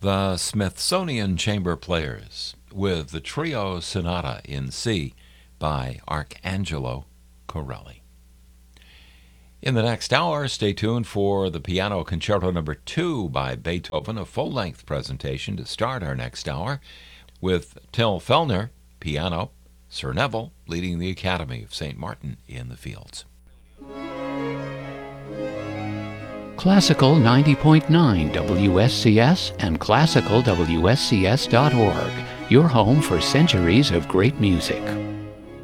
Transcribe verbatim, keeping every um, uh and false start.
The Smithsonian Chamber Players with the Trio Sonata in C by Arcangelo Corelli. In the next hour, stay tuned for the Piano Concerto Number two by Beethoven, a full-length presentation to start our next hour with Till Fellner, piano, Sir Neville leading the Academy of Saint Martin in the Fields. Classical ninety point nine W S C S and classical W S C S dot org, your home for centuries of great music.